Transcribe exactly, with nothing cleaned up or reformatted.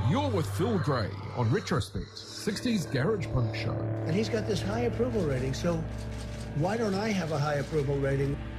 You're with Phil Gray on Retrospect, sixties Garage Punk Show. And he's got this high approval rating, so why don't I have a high approval rating?